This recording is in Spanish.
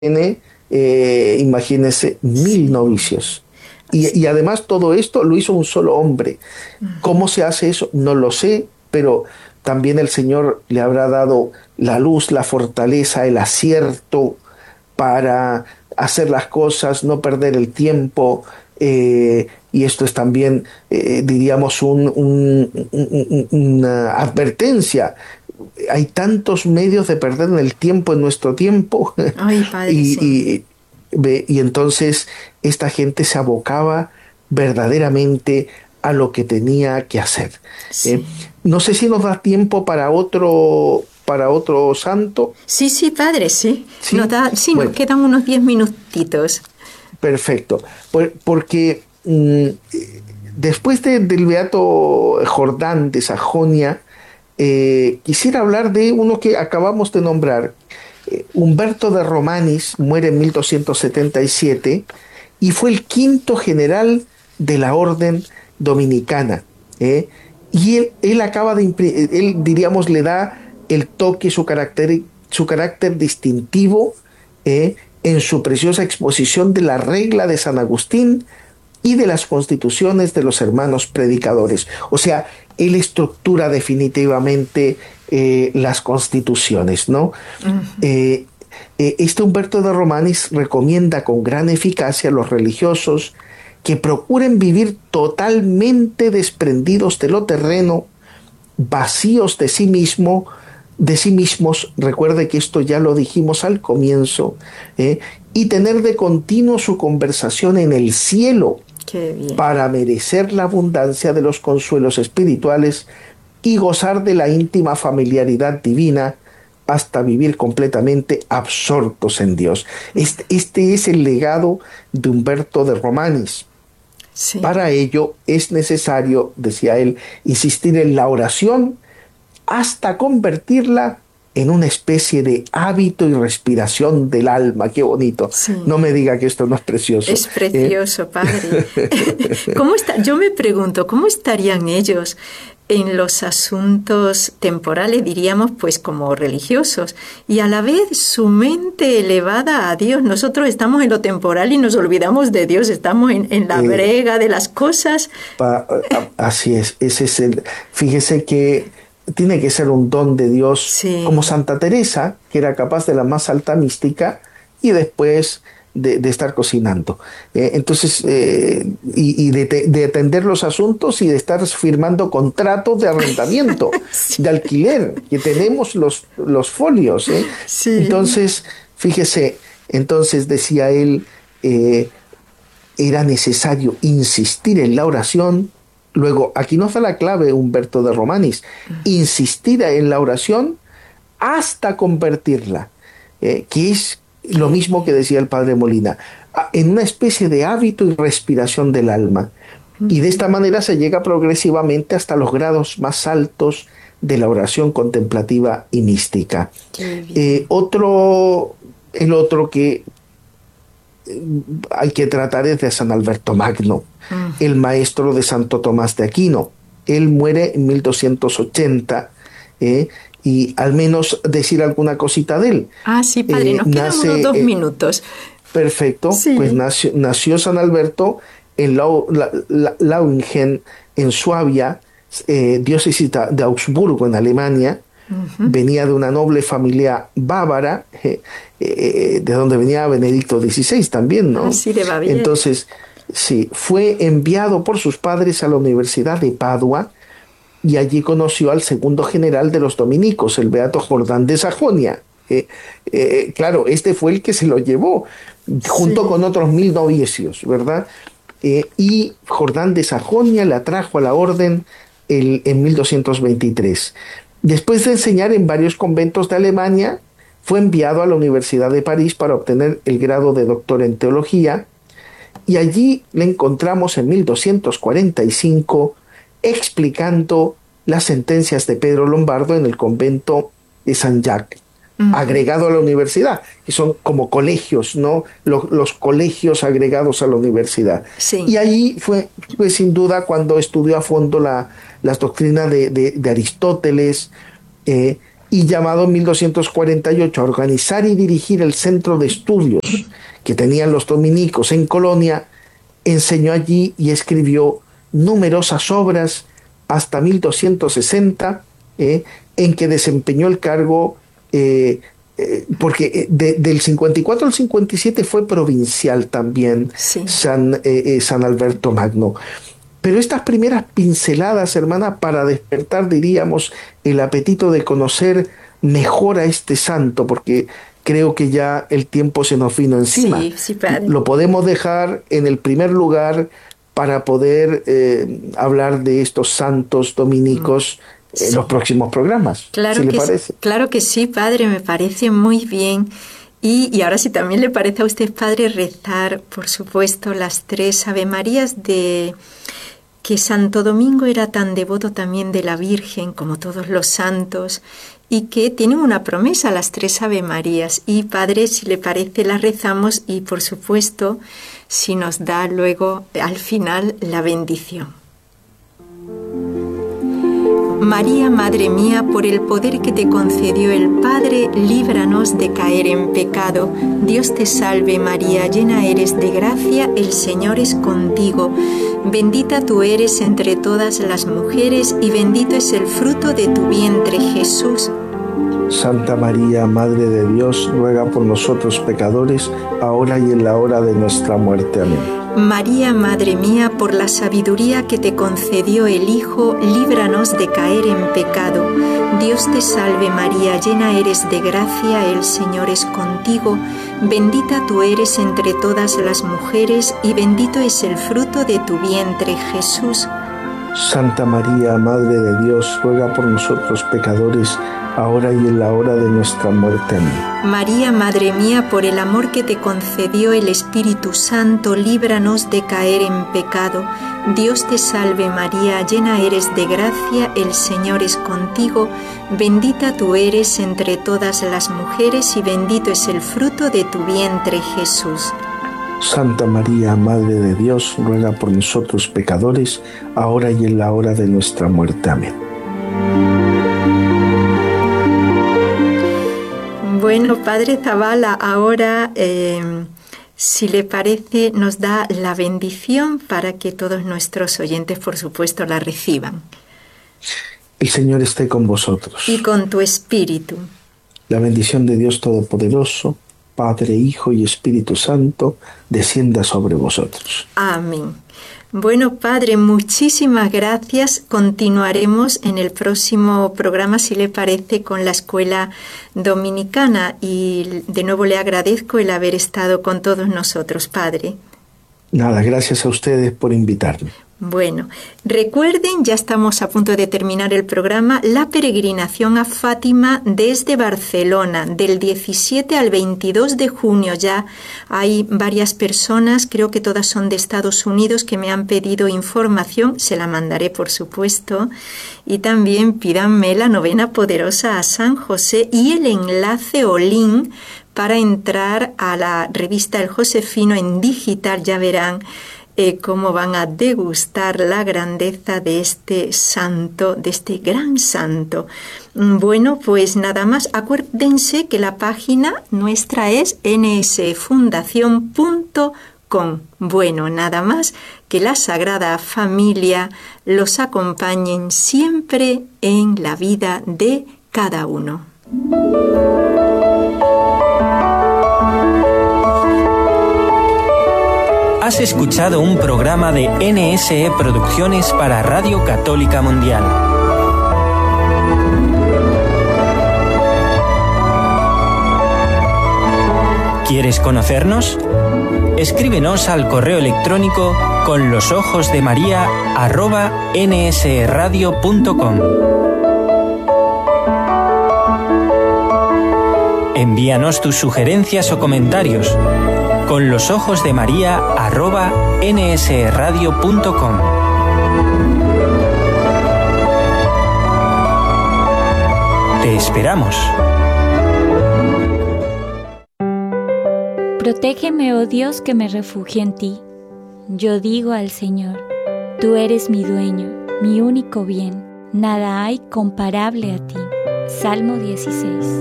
tiene, imagínense, 1000 novicios. Y además todo esto lo hizo un solo hombre. ¿Cómo se hace eso? No lo sé, pero también el Señor le habrá dado la luz, la fortaleza, el acierto para hacer las cosas, no perder el tiempo. Y esto es también, diríamos, una advertencia. Hay tantos medios de perder el tiempo en nuestro tiempo Ay, Padre, y, sí. y entonces esta gente se abocaba verdaderamente a lo que tenía que hacer. Eh, Sí. no sé si nos da tiempo para otro santo. Sí, sí, Padre, sí. Sí, Sí, nos bueno, quedan unos 10 minutitos. perfecto. Porque después del beato Jordán de Sajonia, quisiera hablar de uno que acabamos de nombrar. Humberto de Romanis muere en 1277 y fue el quinto general de la orden dominicana. ¿eh? Y él acaba él, diríamos, le da el toque, su carácter distintivo en su preciosa exposición de la regla de San Agustín y de las constituciones de los hermanos predicadores. O sea, él estructura definitivamente las constituciones, ¿no? Eh, este Humberto de Romanis recomienda con gran eficacia a los religiosos que procuren vivir totalmente desprendidos de lo terreno, vacíos de sí mismos, recuerde que esto ya lo dijimos al comienzo, y tener de continuo su conversación en el cielo Qué bien. para merecer la abundancia de los consuelos espirituales y gozar de la íntima familiaridad divina hasta vivir completamente absortos en Dios. Este es el legado de Humberto de Romanis. Sí. Para ello es necesario, decía él, insistir en la oración hasta convertirla en una especie de hábito y respiración del alma. Qué bonito. Sí. No me diga que esto no es precioso. Es precioso, Padre. Yo me pregunto, ¿cómo estarían ellos en los asuntos temporales, diríamos, pues como religiosos, y a la vez su mente elevada a Dios? Nosotros estamos en lo temporal y nos olvidamos de Dios, estamos en la Eh, brega de las cosas. Así es, ese es fíjese que tiene que ser un don de Dios, como Sí, Santa Teresa, que era capaz de la más alta mística y después de estar cocinando. De atender los asuntos y de estar firmando contratos de arrendamiento, sí, de alquiler, que tenemos los folios. sí, Entonces, fíjese, entonces decía él, eh, era necesario insistir en la oración. Luego, aquí nos da la clave Humberto de Romanis, insistir en la oración hasta convertirla, que es lo qué mismo que bien. decía el padre Molina, en una especie de hábito y respiración del alma. Y de esta manera se llega progresivamente hasta los grados más altos de la oración contemplativa y mística. Qué bien. El otro que hay que tratar es de San Alberto Magno, el maestro de Santo Tomás de Aquino. Él muere en 1280 ¿eh? Y al menos decir alguna cosita de él. Ah, sí, Padre, nos quedan unos Nace 2 minutos. perfecto, pues Sí. nació San Alberto en Lauingen, en Suabia, diócesis de Augsburgo, en Alemania. Venía de una noble familia bávara, de donde venía Benedicto XVI también, Ah, ¿no? sí, de Baviera. Entonces, sí, fue enviado por sus padres a la Universidad de Padua y allí conoció al segundo general de los dominicos, el beato Jordán de Sajonia. Claro, este fue el que se lo llevó, junto con Sí. otros 1000 novicios, ¿verdad? Y Jordán de Sajonia le atrajo a la orden en 1223. Después de enseñar en varios conventos de Alemania, fue enviado a la Universidad de París para obtener el grado de doctor en teología y allí le encontramos en 1245 explicando las sentencias de Pedro Lombardo en el convento de San Jacques, Ujú. agregado a la universidad, que son como colegios, ¿no? Los colegios agregados a la universidad. Y Sí. ahí fue sin duda cuando estudió a fondo las doctrinas de Aristóteles, eh, y llamado en 1248 a organizar y dirigir el centro de estudios que tenían los dominicos en Colonia, enseñó allí y escribió numerosas obras hasta 1260, en que desempeñó el cargo, porque del 54 al 57 fue provincial también, Sí. San Alberto Magno. Pero estas primeras pinceladas, hermana, para despertar, diríamos, el apetito de conocer mejor a este santo, porque creo que ya el tiempo se nos vino encima. Sí, sí, padre. Lo podemos dejar en el primer lugar para poder hablar de estos santos dominicos en Sí. los próximos programas. Claro ¿Sí le que parece? claro que sí, padre, me parece muy bien. Y ahora si también le parece a usted, padre, rezar, por supuesto, las 3 Ave Marías de que Santo Domingo era tan devoto también de la Virgen como todos los santos y que tienen una promesa, las 3 Ave Marías. Y padre, si le parece, las rezamos y por supuesto, si nos da luego al final la bendición. María, Madre mía, por el poder que te concedió el Padre, líbranos de caer en pecado. Dios te salve María, llena eres de gracia, el Señor es contigo. Bendita tú eres entre todas las mujeres y bendito es el fruto de tu vientre, Jesús. Santa María, Madre de Dios, ruega por nosotros pecadores, ahora y en la hora de nuestra muerte. Amén. María, Madre mía, por la sabiduría que te concedió el Hijo, líbranos de caer en pecado. Dios te salve María, llena eres de gracia, el Señor es contigo. Bendita tú eres entre todas las mujeres y bendito es el fruto de tu vientre, Jesús. Santa María, Madre de Dios, ruega por nosotros pecadores, ahora y en la hora de nuestra muerte. Amén. María, Madre mía, por el amor que te concedió el Espíritu Santo, líbranos de caer en pecado. Dios te salve María, llena eres de gracia, el Señor es contigo. Bendita tú eres entre todas las mujeres y bendito es el fruto de tu vientre, Jesús. Santa María, Madre de Dios, ruega por nosotros pecadores, ahora y en la hora de nuestra muerte. Amén. Bueno, Padre Zavala, ahora, si le parece, nos da la bendición para que todos nuestros oyentes, por supuesto, la reciban. El Señor esté con vosotros. Y con tu espíritu. La bendición de Dios Todopoderoso, Padre, Hijo y Espíritu Santo, descienda sobre vosotros. Amén. Bueno, Padre, muchísimas gracias. Continuaremos en el próximo programa, si le parece, con la Escuela Dominicana. Y de nuevo le agradezco el haber estado con todos nosotros, Padre. Nada, gracias a ustedes por invitarme. Bueno, recuerden, ya estamos a punto de terminar el programa, la peregrinación a Fátima desde Barcelona, del 17 al 22 de junio. Ya hay varias personas, creo que todas son de Estados Unidos, que me han pedido información, se la mandaré por supuesto, y también pídanme la novena poderosa a San José y el enlace o link para entrar a la revista El Josefino en digital, ya verán cómo van a degustar la grandeza de este santo, de este gran santo. Bueno, pues nada más, acuérdense que la página nuestra es nsfundación.com. Bueno, nada más, que la Sagrada Familia los acompañen siempre en la vida de cada uno. Has escuchado un programa de NSE Producciones para Radio Católica Mundial. ¿Quieres conocernos? Escríbenos al correo electrónico conlosojosdemaria@nsradio.com. Envíanos tus sugerencias o comentarios conlosojosdemaria@nsradio.com. Te esperamos. Protégeme, oh Dios, que me refugio en ti. Yo digo al Señor, tú eres mi dueño, mi único bien. Nada hay comparable a ti. Salmo 16.